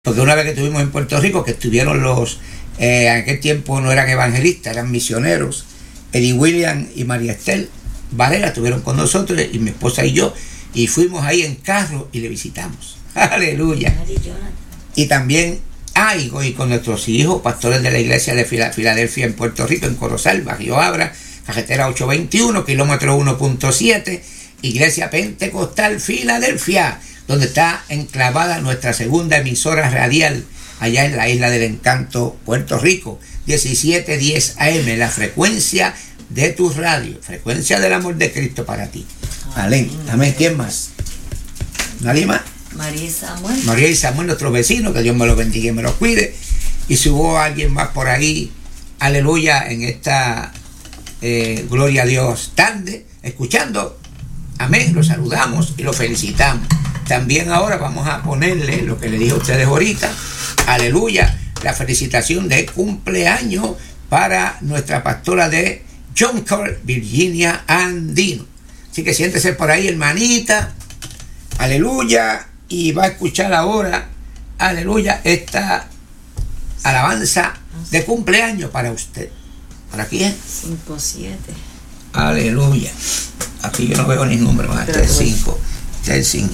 Porque una vez que estuvimos en Puerto Rico, que estuvieron en aquel tiempo no eran evangelistas, eran misioneros, Eddie William y María Estel Varela estuvieron con nosotros, y mi esposa y yo, y fuimos ahí en carro y le visitamos. Aleluya. Y también, y con nuestros hijos, pastores de la iglesia de Filadelfia en Puerto Rico, en Corozal, Barrio Abra, carretera 821, kilómetro 1.7, Iglesia Pentecostal Filadelfia, donde está enclavada nuestra segunda emisora radial, allá en la Isla del Encanto, Puerto Rico, 1710 AM, la frecuencia de tu radio, frecuencia del amor de Cristo para ti. Amén. Amén. ¿Quién más? ¿Nadie más? María y Samuel. María y Samuel, nuestros vecinos, que Dios me los bendiga y me los cuide. Y si hubo alguien más por ahí, aleluya, en esta gloria a Dios tarde, escuchando, amén, los saludamos y los felicitamos. También ahora vamos a ponerle lo que le dije a ustedes ahorita, aleluya, la felicitación de cumpleaños para nuestra pastora de Jonker, Virginia Andino. Así que siéntese por ahí, hermanita, aleluya, y va a escuchar ahora, aleluya, esta alabanza de cumpleaños para usted. ¿Para quién? 5-7. Aleluya. Aquí yo no veo ni número más. Este es 5. Este es 5.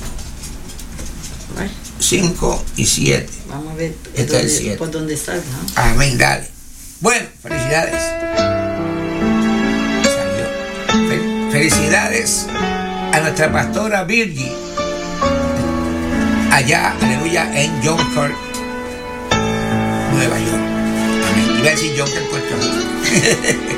5 y 7. Vamos a ver este es el 7. Por dónde salga, ¿no? Amén, dale. Bueno, felicidades. Felicidades a nuestra pastora Virgie, allá, aleluya, en Jonker, Nueva York. Amén. Iba a decir Jonker, Puerto Rico.